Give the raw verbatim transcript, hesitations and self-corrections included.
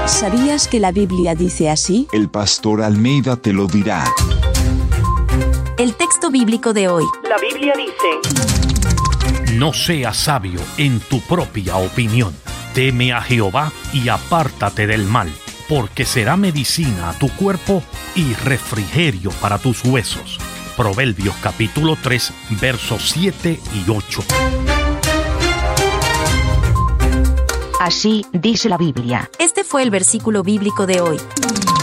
¿Sabías que la Biblia dice así? El pastor Almeida te lo dirá. El texto bíblico de hoy. La Biblia dice: No seas sabio en tu propia opinión. Teme a Jehová y apártate del mal, porque será medicina a tu cuerpo y refrigerio para tus huesos. Proverbios capítulo tres, versos siete y ocho. Así dice la Biblia. Este fue el versículo bíblico de hoy.